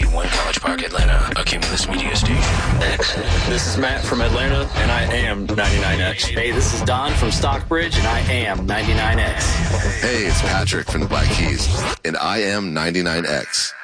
99.1 College Park, Atlanta, a Cumulus Media Station. X. This is Matt from Atlanta, and I am 99X. Hey, this is Don from Stockbridge, and I am 99X. Hey, it's Patrick from the Black Keys, and I am 99X.